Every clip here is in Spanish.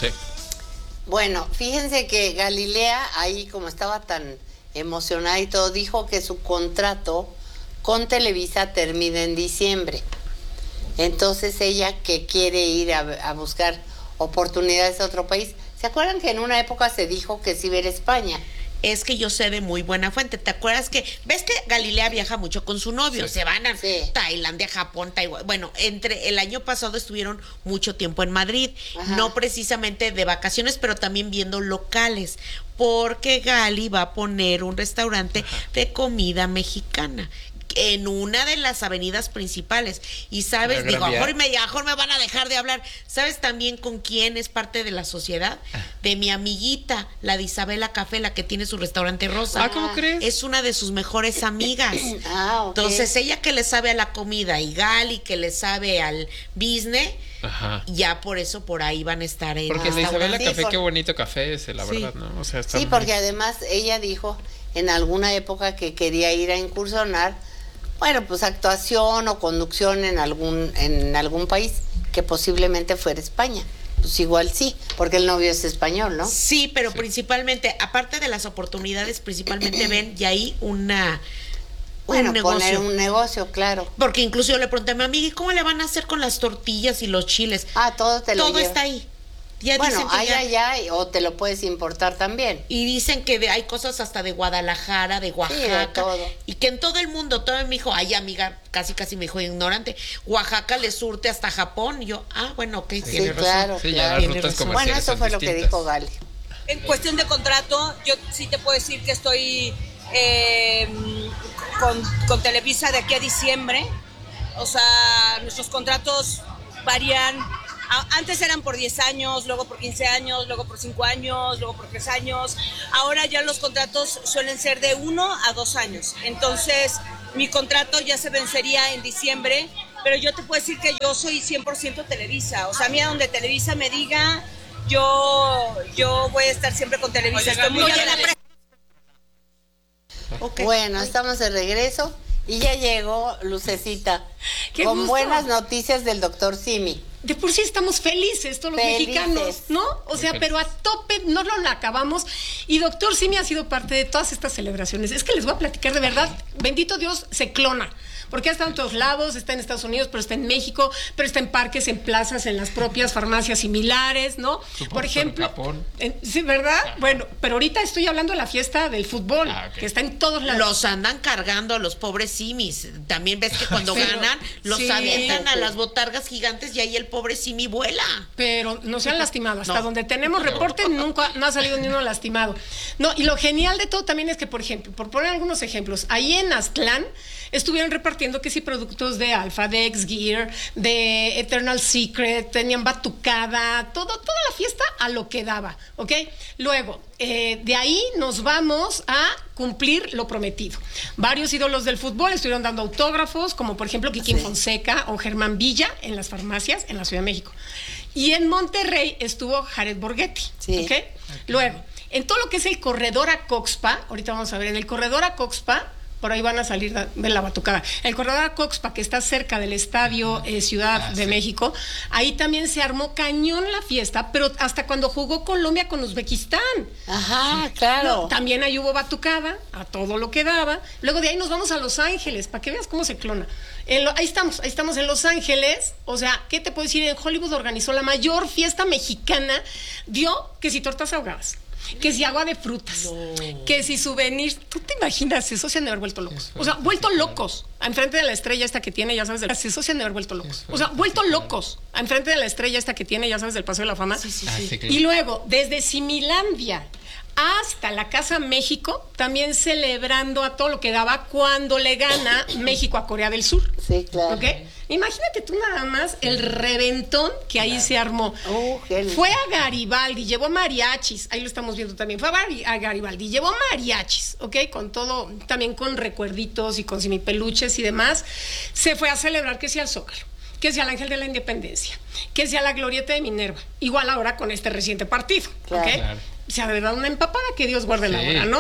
Sí. Bueno, fíjense que Galilea, ahí como estaba tan emocionada y todo, dijo que su contrato con Televisa termina en diciembre. Entonces ella que quiere ir a buscar oportunidades a otro país. ¿Se acuerdan que en una época se dijo que se iba a ir a España? Es que yo sé de muy buena fuente. ¿Te acuerdas que ves que Galilea viaja mucho con su novio? Sí. Se van a Sí. Tailandia, Japón, Taiwán. Bueno, entre el año pasado estuvieron mucho tiempo en Madrid, Ajá. no precisamente de vacaciones, pero también viendo locales, porque Gali va a poner un restaurante de comida mexicana en una de las avenidas principales. Y sabes, ¿La Gran digo, Vía? mejor me van a dejar de hablar. ¿Sabes también con quién es parte de la sociedad? De mi amiguita, la de Isabela Café, la que tiene su restaurante rosa. Ah, ¿cómo crees? Es una de sus mejores amigas. Ah, ok. Entonces, ella que le sabe a la comida y Gali que le sabe al business, Ajá. ya por eso por ahí van a estar en Porque el de Isabela Sí, Café, por- qué bonito café es, la Sí. verdad, ¿no? O sea, está Sí, muy- porque además ella dijo en alguna época que quería ir a incursionar, bueno, pues actuación o conducción en algún país, que posiblemente fuera España. Pues igual sí, porque el novio es español, ¿no? Sí, pero Sí. principalmente, aparte de las oportunidades, principalmente ven y ahí un Bueno, negocio. poner un negocio, claro. Porque incluso yo le pregunté a mi amiga, ¿y cómo le van a hacer con las tortillas y los chiles? Ah, todo te lo Todo lleva. está ahí. Ya Bueno, dicen que hay ya- allá o te lo puedes importar también. Y dicen que hay cosas hasta de Guadalajara, de Oaxaca. todo. Y que en todo el mundo, todo me dijo, ay amiga, casi me dijo ignorante, Oaxaca le surte hasta Japón. Y yo, bueno, ok, Sí, tiene razón. claro, Sí, ya claro. las Tiene rutas razón. comerciales Bueno, eso son fue lo que distintas. dijo Gali. En cuestión de contrato, yo sí te puedo decir que estoy con Televisa de aquí a diciembre. O sea, nuestros contratos varían. Antes eran por 10 años, luego por 15 años, luego por 5 años, luego por 3 años. Ahora ya los contratos suelen ser de 1 a 2 años. Entonces, mi contrato ya se vencería en diciembre, pero yo te puedo decir que yo soy 100% Televisa. O sea, a mí a donde Televisa me diga, yo voy a estar siempre con Televisa. Estoy muy agradecida. Ok. Bueno, estamos de regreso y ya llegó Lucecita ¡Qué con gusto! buenas noticias del doctor Simi. De por sí estamos felices todos los Felices. mexicanos, ¿no? O sea, felices. pero a tope no lo acabamos. Y doctor Simi ha sido parte de todas estas celebraciones. Es que les voy a platicar de verdad, bendito Dios, se clona. Porque ha estado en todos lados, está en Estados Unidos, pero está en México, pero está en parques, en plazas, en las propias farmacias similares, ¿no? Supongo Por que ejemplo, en Japón. sí, ¿verdad? Bueno, pero ahorita estoy hablando de la fiesta del fútbol, Ok. que está en todos lados. Los andan cargando a los pobres simis. También ves que cuando Pero- ganan, los sí, avientan a sí. las botargas gigantes y ahí el pobre simi vuela. Pero no se han lastimado. Hasta No. donde tenemos reporte, nunca no ha salido ni uno lastimado. No, y lo genial de todo también es que, por ejemplo, por poner algunos ejemplos, ahí en Aztlán estuvieron repartiendo que sí productos de Alfa, de X-Gear, de Eternal Secret, tenían batucada, toda la fiesta a lo que daba, ¿ok? Luego, de ahí nos vamos a cumplir lo prometido. Varios ídolos del fútbol estuvieron dando autógrafos, como por ejemplo Kikín Fonseca o Germán Villa en las farmacias en la Ciudad de México. Y en Monterrey estuvo Jared Borghetti, Sí. ¿ok? Luego, en todo lo que es el corredor a Coxpa, ahorita vamos a ver, en el corredor a Coxpa, por ahí van a salir de la batucada. El corredor a Coxpa, que está cerca del estadio Ciudad de sí. México, ahí también se armó cañón la fiesta, pero hasta cuando jugó Colombia con Uzbekistán. Ajá, claro. No, también ahí hubo batucada, a todo lo que daba. Luego de ahí nos vamos a Los Ángeles, para que veas cómo se clona. Ahí estamos en Los Ángeles. O sea, ¿qué te puedo decir? En Hollywood organizó la mayor fiesta mexicana. Dio que si tortas ahogadas, que si agua de frutas, que si souvenirs. ¿Tú te imaginas? Eso se han de haber vuelto locos. O sea, vuelto locos. Enfrente de la estrella esta que tiene, ya sabes, eso se han de haber vuelto locos. O sea, vuelto locos. Enfrente de la estrella esta que tiene, ya sabes, del Paseo de la Fama. Sí, claro. Y luego, desde Similandia hasta la Casa México, también celebrando a todo lo que daba cuando le gana México a Corea del Sur. Sí, claro. ¿Ok? Imagínate tú nada más el reventón que ahí se armó. Fue a Garibaldi, llevó mariachis, ahí lo estamos viendo también, fue a Garibaldi, llevó mariachis, ¿ok? Con todo, también con recuerditos y con semipeluches y demás. Se fue a celebrar que sea el Zócalo, que sea el Ángel de la Independencia, que sea la Glorieta de Minerva, igual ahora con este reciente partido, Claro. ¿ok? Claro. O sea, de verdad una empapada que Dios guarde la Sí. hora, ¿no?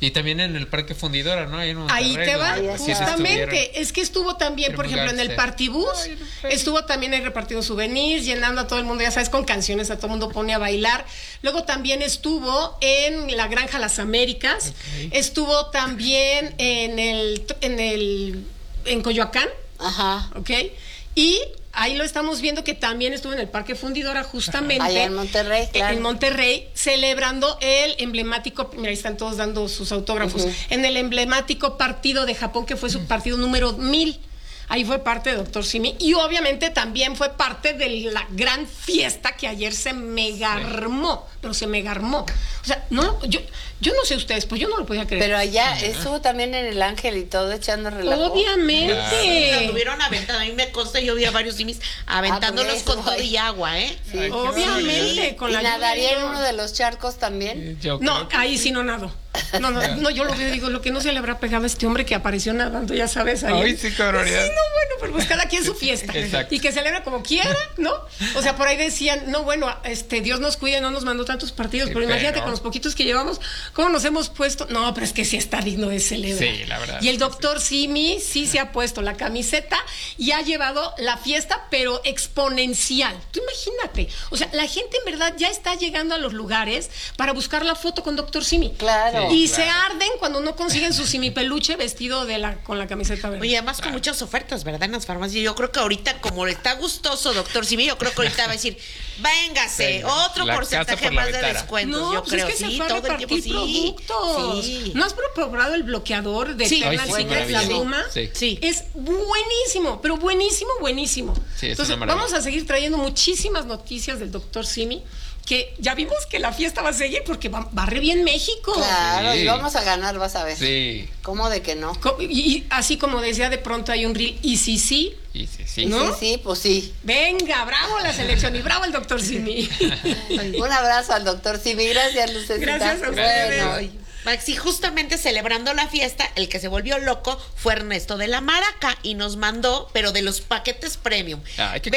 Y también en el Parque Fundidora, ¿no? Ahí te va, Ahí justamente. Es que estuvo también, por ejemplo, en el Partibus, estuvo también ahí repartiendo souvenirs, llenando a todo el mundo, ya sabes, con canciones, a todo el mundo pone a bailar. Luego también estuvo en la Granja Las Américas, estuvo también en Coyoacán, Ajá. ¿ok? Y ahí lo estamos viendo que también estuvo en el Parque Fundidora, justamente. Allá en Monterrey, claro. En Monterrey, celebrando el emblemático, mira, ahí están todos dando sus autógrafos, en el emblemático partido de Japón, que fue su partido número 1000. Ahí fue parte de Dr. Simi y obviamente también fue parte de la gran fiesta que ayer se mega armó, pero se mega armó. O sea, no, yo no sé ustedes, pues yo no lo podía creer. Pero allá estuvo también en el Ángel y todo echando relajo. Obviamente. Lo tuvieron aventando, a mí me consta, yo vi a varios simis aventándolos con todo y agua, ¿eh? Sí. Ay, Obviamente, ¿Y con la lluvia nadaría y en todo. uno de los charcos también? Yo No, creo ahí sí no nado. No, yo lo veo y digo, lo que no se le habrá pegado a este hombre que apareció nadando, ya sabes, ahí. Ay, sí, qué barbaridad. Sí, no, bueno, pero pues cada quien su fiesta. Exacto. Y que celebra como quiera, ¿no? O sea, por ahí decían, no, bueno, Dios nos cuide, no nos mandó tantos partidos, Sí, pero imagínate pero- con los poquitos que llevamos, cómo nos hemos puesto. No, pero es que sí está digno de celebrar. Sí, la verdad. Y el doctor Simi sí se ha puesto la camiseta y ha llevado la fiesta, pero exponencial. Tú imagínate. O sea, la gente en verdad ya está llegando a los lugares para buscar la foto con doctor Simi. Claro. Y claro. se arden cuando no consiguen su simipeluche vestido con la camiseta verde. Oye, además con muchas ofertas, ¿verdad? En las farmacias. Yo creo que ahorita, como está gustoso, doctor Simi, yo creo que ahorita va a decir, véngase, Venga, otro la porcentaje casa por la más de ventana. descuentos. No, yo pues creo, es que sí, se fue a todo el repartir tiempo, sí. productos. Sí. ¿No has probado el bloqueador de Sí. Eternal Ay, sí, Secret, la maravilloso. pluma? Sí. Sí. Es buenísimo, pero buenísimo, buenísimo. Sí, es Entonces, una maravilla. vamos a seguir trayendo muchísimas noticias del doctor Simi, que ya vimos que la fiesta va a seguir porque va re bien México. Claro, Sí. y vamos a ganar, vas a ver. Sí. ¿Cómo de que no? Y así como decía, de pronto hay un reel, y sí, Y sí, sí. ¿no? Sí, pues sí. venga, bravo la selección y bravo el doctor Simi. Un abrazo al doctor Simi. Gracias, Lucecita. Gracias a ustedes. Bueno, Maxi, justamente celebrando la fiesta, el que se volvió loco fue Ernesto de la Maraca y nos mandó, pero de los paquetes premium. Ay, qué